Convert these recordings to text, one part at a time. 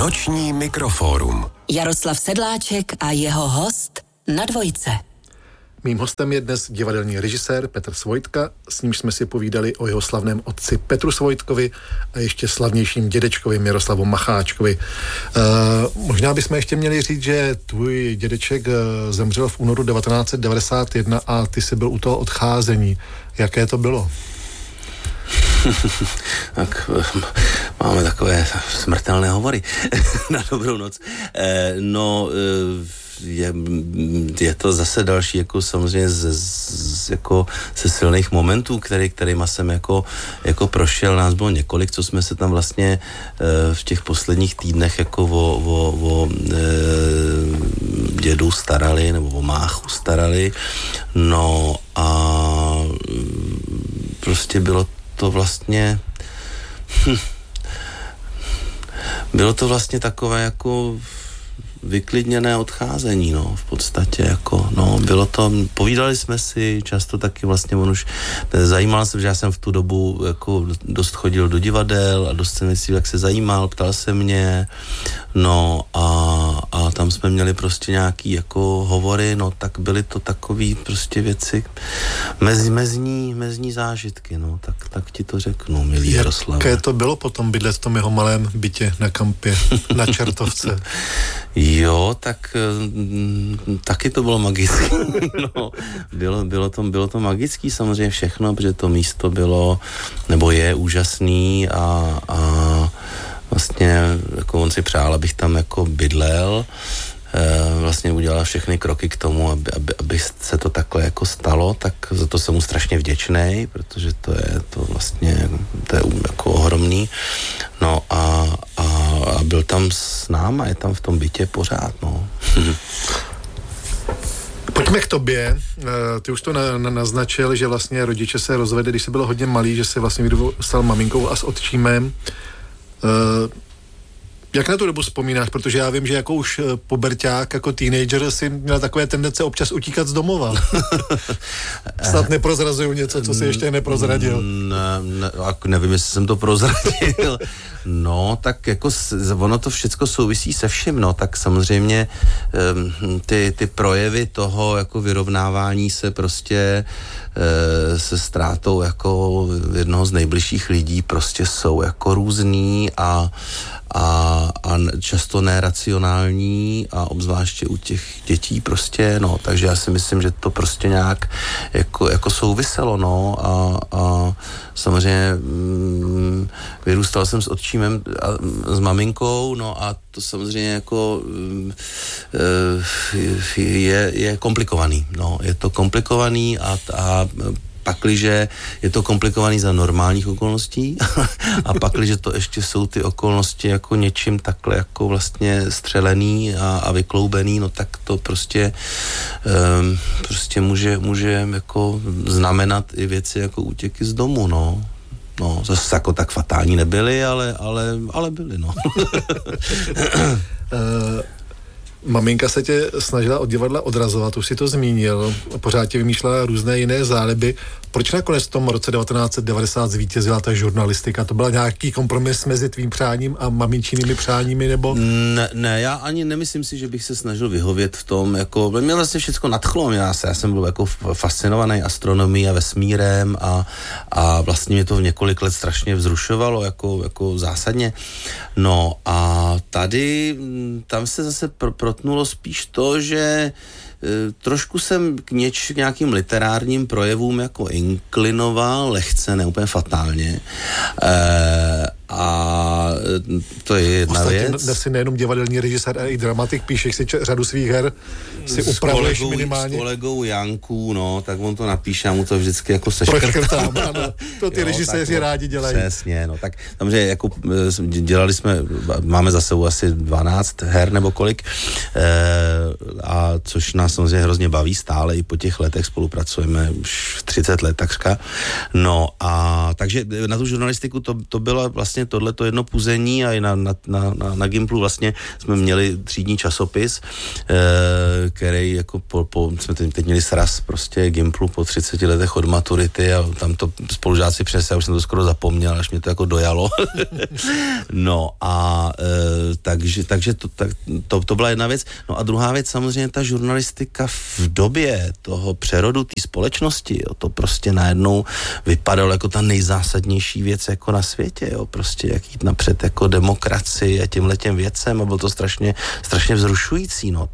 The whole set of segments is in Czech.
Noční mikrofórum. Jaroslav Sedláček a jeho host na Dvojce. Mým hostem je dnes divadelní režisér Petr Svojtka, s nímž jsme si povídali o jeho slavném otci Petru Svojtkovi a ještě slavnějším dědečkovi Miroslavu Macháčkovi. Možná bychom ještě měli říct, že tvůj dědeček zemřel v únoru 1991 a ty jsi byl u toho odcházení. Jaké to bylo? Tak máme takové smrtelné hovory na dobrou noc. Je to zase další jako samozřejmě jako ze silných momentů, kterýma jsem jako prošel. Nás bylo několik, co jsme se tam vlastně v těch posledních týdnech jako o dědu starali, nebo o máchu starali. No a prostě bylo to vlastně takové jako vyklidněné odcházení, no, v podstatě, jako, no, bylo to, povídali jsme si často taky vlastně, on už zajímal se, že já jsem v tu dobu jako dost chodil do divadel a dost jsem si, jak se zajímal, ptal se mě, no a tam jsme měli prostě nějaký jako hovory, no, tak byly to takový prostě věci, mezní zážitky, no, tak ti to řeknu, milý Jaroslav. Jaké to bylo potom bydlet v tom jeho malém bytě na kampě, na Čertovce? Jo, tak taky to bylo magické. No, bylo to magický samozřejmě všechno, protože to místo bylo, nebo je úžasný a vlastně jako on si přál, abych tam jako bydlel, vlastně udělal všechny kroky k tomu, aby se to takhle jako stalo, tak za to jsem mu strašně vděčnej, protože to je jako ohromný. No a byl tam s náma, je tam v tom bytě pořád, no. Pojďme k tobě. Ty už to naznačil, že vlastně rodiče se rozvedli, když jsi byl hodně malý, že se vlastně vyrůstal maminkou a s otčímem. Jak na tu dobu vzpomínáš? Protože já vím, že jako už puberťák, jako teenager si měl takové tendence občas utíkat z domova. Snad neprozrazuju něco, co jsi ještě neprozradil. Nevím, jestli jsem to prozradil. No, tak jako ono to všecko souvisí se vším, no, tak samozřejmě ty projevy toho jako vyrovnávání se prostě se ztrátou jako jednoho z nejbližších lidí prostě jsou jako různý a často neracionální a obzvláště u těch dětí prostě, no, takže já si myslím, že to prostě nějak jako souviselo, no, a samozřejmě vyrůstal jsem s otčímem a s maminkou, no a to samozřejmě jako je komplikovaný, no, je to komplikovaný a pakliže je to komplikovaný za normálních okolností a pakliže to ještě jsou ty okolnosti jako něčím takhle jako vlastně střelený a vykloubený, no tak to prostě může jako znamenat i věci jako útěky z domu, no. No, zase jako tak fatální nebyly, ale byly, no. Maminka se tě snažila od divadla odrazovat, už si to zmínil, pořád ti vymýšlela různé jiné záliby. Proč nakonec v tom roce 1990 zvítězila ta žurnalistika? To byl nějaký kompromis mezi tvým přáním a maminčinými přáními, nebo? Ne, já ani nemyslím si, že bych se snažil vyhovět v tom, jako, mě vlastně všechno nadchlo, já jsem byl jako fascinovaný astronomií a vesmírem a vlastně mě to v několik let strašně vzrušovalo, jako zásadně. No a tam se zase protnulo spíš to, že trošku jsem k nějakým literárním projevům jako inklinoval, lehce, ne úplně fatálně. A to je jedna věc. Dnes si nejenom divadelní režisér, ale i dramatik, píšeš si řadu svých her, si upravuješ minimálně. S kolegou Janku, no, tak on to napíše a mu to vždycky jako seškrtám. Ano, to ty režiséři rádi dělají. Přesně, no, tak samozřejmě jako máme za sebou asi 12 her nebo kolik, a což nás samozřejmě hrozně baví stále, i po těch letech spolupracujeme už 30 let takřka. No a takže na tu žurnalistiku to byla vlastně tohleto jedno puzení extrémní a i na Gimplu vlastně jsme měli třídní časopis, který jako jsme teď měli sraz prostě Gimplu po 30 letech od maturity a tam to spolužáci přinesli, já už jsem to skoro zapomněl, až mě to jako dojalo. No a takže to byla jedna věc. No a druhá věc, samozřejmě ta žurnalistika v době toho přerodu té společnosti, jo, to prostě najednou vypadalo jako ta nejzásadnější věc jako na světě, jo, prostě jak jít napřed jako demokracii a těmhletěm věcem a bylo to strašně vzrušující, no,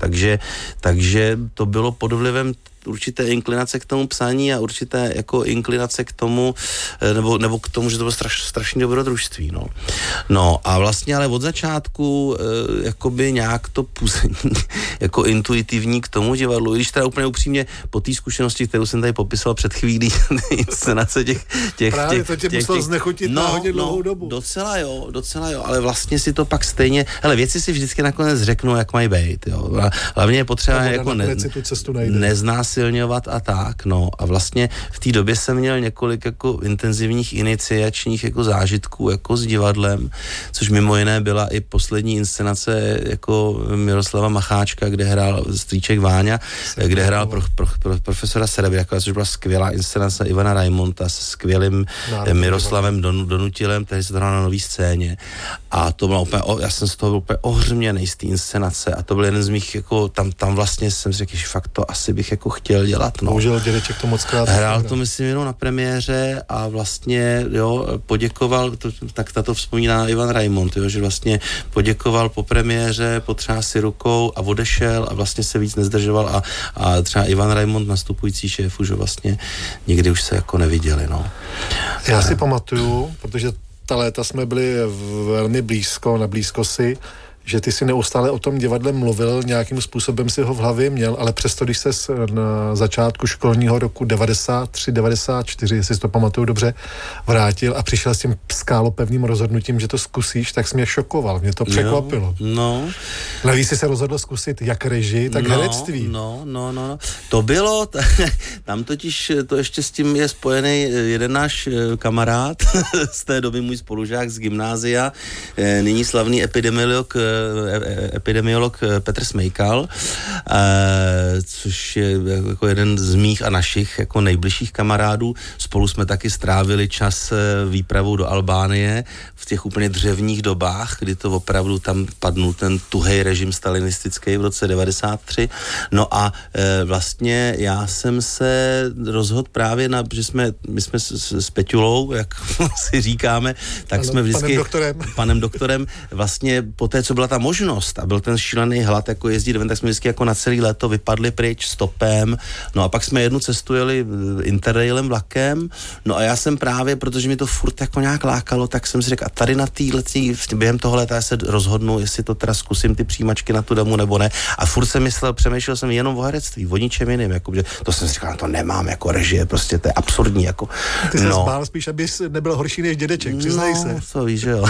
takže to bylo pod vlivem určité inklinace k tomu psaní a určité jako inklinace k tomu, nebo k tomu, že to bylo strašný dobrodružství, no. No a vlastně ale od začátku jakoby nějak to půzení jako intuitivní k tomu divadlu, když teda úplně upřímně po té zkušenosti, kterou jsem tady popisoval před chvílí, inscenace těch právě to tě muselo znechutit na hodně dlouhou dobu. Docela jo, ale vlastně si to pak stejně, hele, věci si vždycky nakonec řeknou, jak mají být, jo. Hlavně je potřeba jako neznásilňovat a tak, no. A vlastně v té době jsem měl několik jako intenzivních iniciačních jako zážitků jako s divadlem, což mimo jiné byla i poslední inscenace jako Miroslava Macháčka, kde hrál strýček Váňa, kde hrál profesora Serebraka, což byla skvělá inscenace Ivana Raimonta s skvělým Miroslavem Donutilem, který se to hrál na Nový scéně. A to bylo úplně, já jsem z toho byl úplně ohřměnej z té inscenace a to byl jeden z mých, jako tam vlastně jsem řekl, že fakt to asi bych jako chtěl dělat, no. Bohužel dědeček to moc krát. Hrál to, myslím, jenom na premiéře a vlastně, jo, poděkoval, tak tato vzpomíná Ivan Raimond, jo, že vlastně poděkoval po premiéře, potřásl si rukou a odešel a vlastně se víc nezdržoval a třeba Ivan Raimond, nastupující šéf, už vlastně nikdy už se jako neviděli, no. Já si pamatuju, protože ta léta jsme byli velmi blízko, na blízkosti, že ty si neustále o tom divadle mluvil, nějakým způsobem si ho v hlavě měl, ale přesto, když ses na začátku školního roku 93-94, jestli si to pamatuju dobře, vrátil a přišel s tím skálopevným rozhodnutím, že to zkusíš, tak jsi mě šokoval, mě to překvapilo. No. Navíc jsi se rozhodl zkusit jak režii, tak herectví. No. To bylo, tam totiž to ještě s tím je spojený jeden náš kamarád, z té doby můj spolužák z gymnázia, nyní slavný epidemiolog Petr Smejkal, což je jako jeden z mých a našich jako nejbližších kamarádů. Spolu jsme taky strávili čas výpravou do Albánie v těch úplně dřevních dobách, kdy to opravdu tam padnul ten tuhej režim stalinistický v roce 93. No a vlastně já jsem se rozhodl právě že my jsme s Peťulou, jak si říkáme, tak jsme vždycky panem doktorem vlastně po té, co byla ta možnost a byl ten šílený hlad, jako jezdit ven, tak jsme vždycky jako na celý léto vypadli pryč stopem, no a pak jsme jednu cestu jeli interrailem, vlakem, no a já jsem právě, protože mi to furt jako nějak lákalo, tak jsem si řekl, a tady na během toho léta já se rozhodnu, jestli to teda zkusím ty přijímačky na tu damu nebo ne, a furt jsem přemýšlel jsem jenom o herectví, o ničem jiným, jako, že to jsem si říkal, to nemám jako režie, prostě to je absurdní, jako. Ty se zbál spíš, abys nebyl horší než dědeček, přiznej se. To víš, že jo.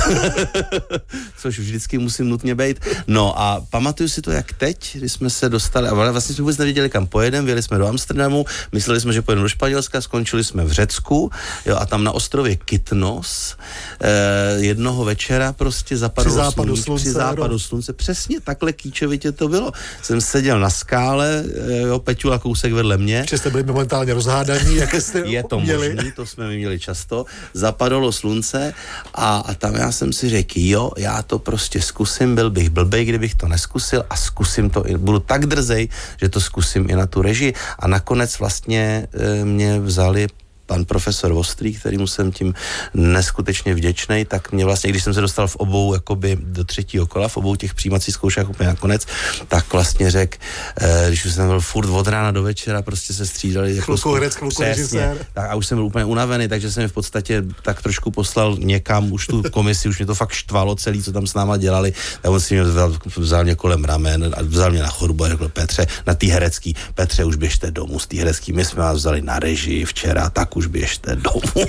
Což vždycky musím nutně bejt. No a pamatuju si to, jak teď, když jsme se dostali, a vlastně jsme vůbec nevěděli, kam pojedeme, vyjeli jsme do Amsterdamu, mysleli jsme, že pojedeme do Španělska, skončili jsme v Řecku, jo, a tam na ostrově Kytnos jednoho večera prostě při západu slunce, přesně takhle kýčovitě to bylo. Jsem seděl na skále, jo, Peťula kousek vedle mě. Že jste byli momentálně rozhádaní, jaké jste je to měli. Možný, to jsme měli často. Zapadalo slunce a tam já jsem si řekl, jo, já to prostě zkusím, byl bych blbej, kdybych to neskusil a zkusím to, budu tak drzej, že to zkusím i na tu režii a nakonec vlastně mě vzali pan profesor Vostrý, kterýmu jsem tím neskutečně vděčnej, tak mě vlastně, když jsem se dostal v obou jakoby do třetího kola, v obou těch přijímacích zkouškách úplně nakonec, tak vlastně řekl, když už jsem byl furt od rána do večera, prostě se střídali jako režisér. Tak a už jsem byl úplně unavený, takže jsem v podstatě tak trošku poslal někam už tu komisi, už mě to fakt štvalo celý, co tam s náma dělali, tak on si mě vzal mě kolem ramen a vzal mě na chodbu a řekl, Petře, na tý herecký, Petře, už běžte domů z tý herecký, my jsme vás vzali na režii včera, tak už běžte domů.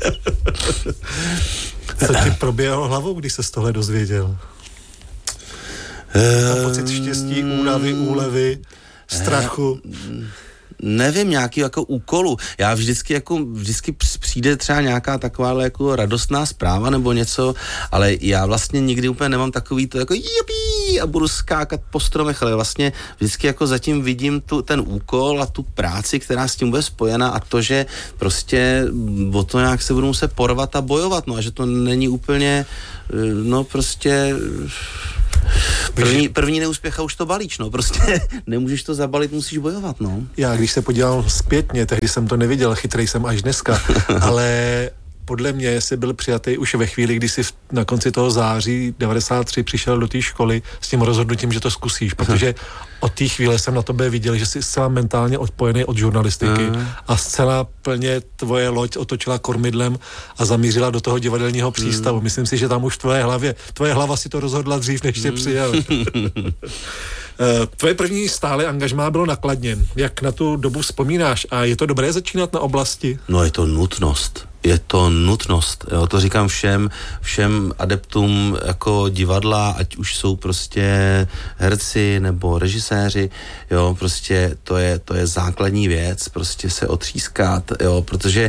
Co ti proběhlo hlavou, když se z tohle dozvěděl? Pocit štěstí, únavy, úlevy, strachu? nevím, nějaký jako úkolu. Já vždycky přijde třeba nějaká taková jako radostná zpráva nebo něco, ale já vlastně nikdy úplně nemám takový to jako jipí a budu skákat po stromech, ale vlastně vždycky jako zatím vidím ten úkol a tu práci, která s tím bude spojena a to, že prostě o to nějak se budu muset porvat a bojovat, no a že to není úplně, no prostě první neúspěch a už to balíč, no, prostě nemůžeš to zabalit, musíš bojovat, no. Já, když se podívám zpětně, tehdy jsem to neviděl, chytrej jsem až dneska, ale podle mě jsi byl přijatý už ve chvíli, kdy jsi na konci toho září 93 přišel do té školy s tím rozhodnutím, že to zkusíš, protože od té chvíle jsem na tobě viděl, že jsi zcela mentálně odpojený od žurnalistiky a zcela plně tvoje loď otočila kormidlem a zamířila do toho divadelního přístavu. Myslím si, že tam už tvoje hlava si to rozhodla dřív, než tě přijel. Tvoje první stále angažmá bylo na Kladně. Jak na tu dobu vzpomínáš? A je to dobré začínat na oblasti? No, je to nutnost. Jo, to říkám všem adeptům jako divadla, ať už jsou prostě herci nebo režiséři, jo, prostě to je základní věc, prostě se otřískat, jo, protože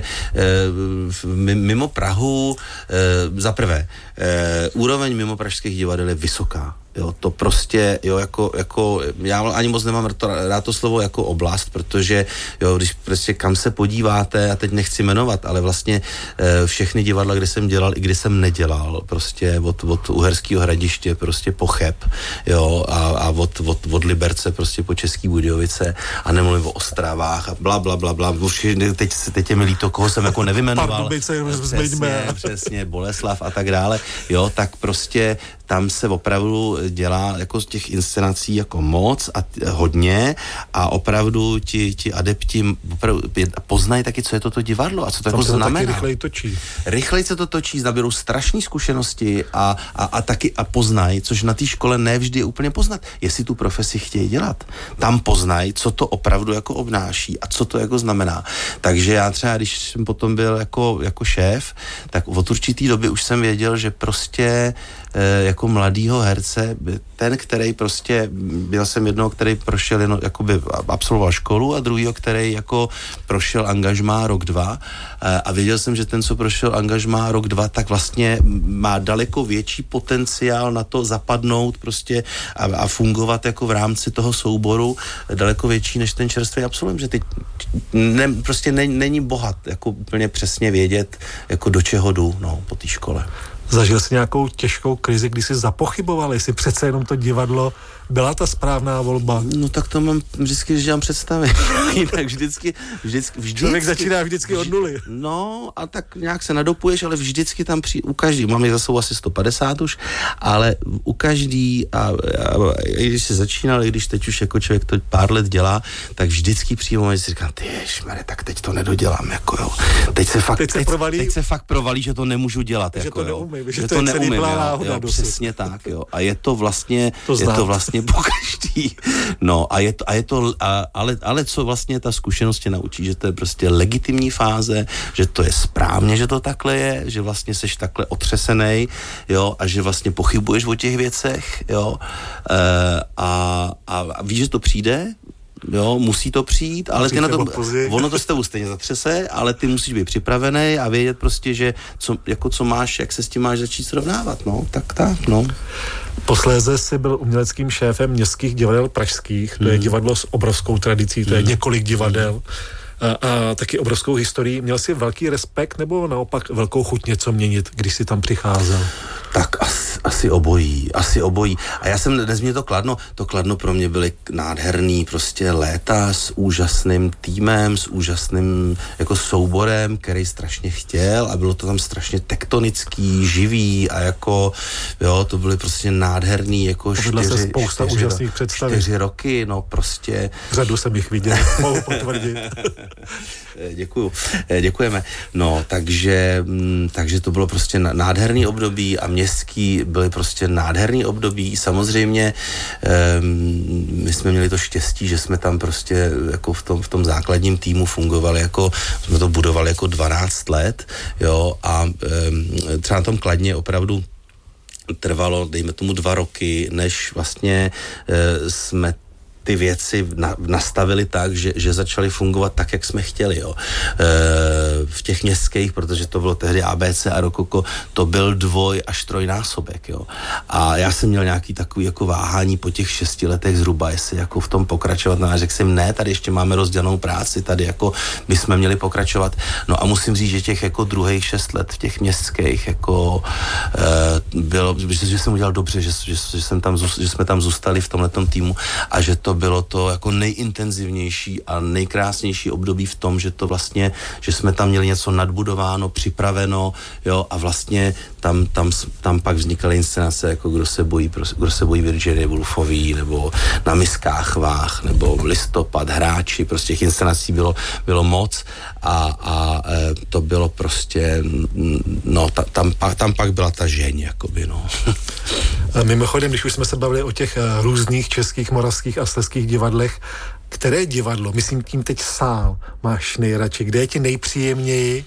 mimo Prahu, za prvé, úroveň mimo pražských divadel je vysoká. Jo, to prostě, jo, jako já ani moc nemám rád to slovo jako oblast, protože, jo, když prostě kam se podíváte, a teď nechci jmenovat, ale vlastně všechny divadla, kde jsem dělal, i kde jsem nedělal, prostě od Uherského Hradiště, prostě po Cheb, jo, a od Liberce, prostě po Český Budějovice, a nemluvím o Ostravách a bla, bla, bla, bla, už teď je mi líto, koho jsem jako nevymenoval. Přesně, Boleslav a tak dále, jo, tak prostě tam se opravdu dělá jako z těch inscenací jako moc a hodně a opravdu ti adepti opravdu poznají taky, co je toto divadlo a co to jako znamená. Taky rychleji točí. Rychleji se to točí, naběrou strašné zkušenosti a taky poznají, což na té škole nevždy je úplně poznat, jestli tu profesi chtějí dělat. Tam poznají, co to opravdu jako obnáší a co to jako znamená. Takže já třeba, když jsem potom byl jako šéf, tak od určitý doby už jsem věděl, že prostě jako mladýho herce, ten, který prostě, byl jsem jednoho, který prošel jakoby absolvoval školu a druhýho, který jako prošel angažmá rok, 2 a věděl jsem, že ten, co prošel angažmá rok, 2, tak vlastně má daleko větší potenciál na to zapadnout prostě a fungovat jako v rámci toho souboru daleko větší než ten čerstvý absolvent, že teď prostě není bohat jako úplně přesně vědět, jako do čeho jdu, no, po té škole. Zažil jsi nějakou těžkou krizi, kdy jsi zapochyboval, jestli přece jenom to divadlo byla ta správná volba? No tak to mám vždycky, že dělám představy. Tak vždycky. Člověk začíná vždycky od nuly. No a tak nějak se nadopuješ, ale vždycky tam u každý, mám je za sebou asi 150 už, ale u každý a i když se začínal, i když teď už jako člověk to pár let dělá, tak vždycky přijde moment, že si říkám, ježmere, tak teď to nedodělám, jako jo. Teď se fakt provalí, že to nemůžu dělat, že jako to neumím, že to neumím, jo, přesně tak, jo. A je to vlastně po každý. No a je to, ale co vlastně ta zkušenost tě naučí, že to je prostě legitimní fáze, že to je správně, že to takhle je, že vlastně seš takhle otřesenej, jo, a že vlastně pochybuješ o těch věcech, jo, a víš, že to přijde, jo, musí to přijít, ale ty na to, ono to s tebou stejně zatřese, ale ty musíš být připravený a vědět prostě, že co máš, jak se s tím máš začít srovnávat, no, tak, no. Posléze jsi byl uměleckým šéfem městských divadel pražských, to je divadlo s obrovskou tradicí, to je několik divadel a taky obrovskou historií. Měl jsi velký respekt nebo naopak velkou chuť něco měnit, když jsi tam přicházel? Tak asi obojí. A já jsem nezměl to Kladno pro mě byly nádherný prostě léta s úžasným týmem, s úžasným jako souborem, který strašně chtěl a bylo to tam strašně tektonický, živý a jako, jo, to byly prostě nádherný jako 4 roky, no prostě. Řadu jsem jich viděl, mohu potvrdit. Děkujeme. No, takže to bylo prostě nádherný období a městský byly prostě nádherný období. Samozřejmě my jsme měli to štěstí, že jsme tam prostě jako v tom základním týmu fungovali, jako jsme to budovali jako 12 let, jo, a třeba na tom Kladně opravdu trvalo, dejme tomu 2 roky, než vlastně jsme ty věci nastavili tak, že začaly fungovat tak, jak jsme chtěli, jo. V těch městských, protože to bylo tehdy ABC a Rokoko, to byl 2 až 3násobek, jo. A já jsem měl nějaký takový jako váhání po těch 6 letech zhruba, jestli jako v tom pokračovat. No a řekl jsem, ne, tady ještě máme rozdělanou práci, tady jako my jsme měli pokračovat. No a musím říct, že těch jako druhých 6 let v těch městských jako bylo, že jsem udělal dobře, že jsme tam zůstali v tomhletom týmu a že to bylo to jako nejintenzivnější a nejkrásnější období v tom, že to vlastně, že jsme tam měli něco nadbudováno, připraveno, jo, a vlastně tam pak vznikaly inscenace jako Kdo se bojí Virginie Woolfový, nebo Na miskách váh, nebo Listopad, Hráči, prostě těch inscenací bylo moc a to bylo prostě, no, tam pak byla ta žeň, jakoby, no. Mimochodem, když už jsme se bavili o těch různých českých, moravských a slezských divadlech, které divadlo, myslím tím teď sál, máš nejradši? Kde je ti nejpříjemněji?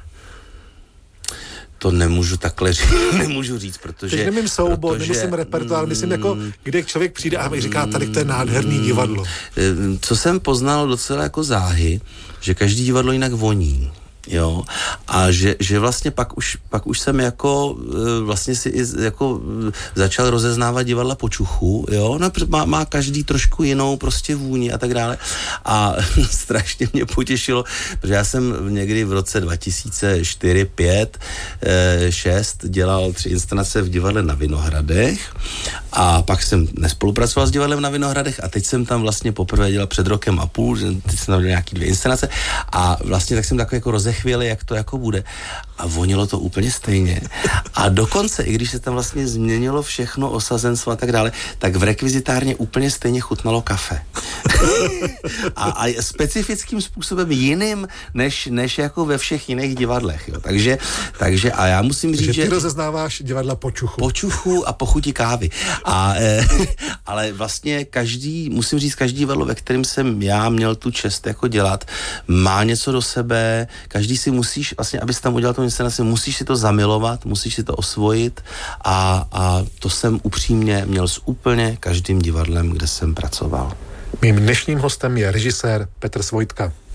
To nemůžu takhle říct, protože... Teď nemím soubor, nemyslím repertoár, myslím jako, kde člověk přijde a mi říká, tady to je nádherný divadlo. Co jsem poznal docela jako záhy, že každý divadlo jinak voní. Jo, a že vlastně pak už jsem jako vlastně si jako začal rozeznávat divadla po čuchu, jo, no, má každý trošku jinou prostě vůni a tak dále a strašně mě potěšilo, protože já jsem někdy v roce 2004, 5, 6 dělal 3 inscenace v divadle na Vinohradech a pak jsem nespolupracoval s divadlem na Vinohradech a teď jsem tam vlastně poprvé dělal před rokem a půl, teď jsem tam dělal nějaký 2 inscenace a vlastně tak jsem takový jako rozechvěli, jak to jako bude. A vonilo to úplně stejně. A dokonce, i když se tam vlastně změnilo všechno, osazenstvo a tak dále, tak v rekvizitárně úplně stejně chutnalo kafe. a specifickým způsobem jiným, než jako ve všech jiných divadlech. Jo. Takže a já musím říct, že... ty rozeznáváš divadla po čuchu. Po čuchu a po chuti kávy. Ale vlastně musím říct, každý divadlo, ve kterém jsem já měl tu čest jako dělat, má něco do sebe, každý si musíš, vlastně, abys tam udělal tu inscenaci, musíš si to zamilovat, musíš si to osvojit a to jsem upřímně měl s úplně každým divadlem, kde jsem pracoval. Mým dnešním hostem je režisér Petr Svojtka.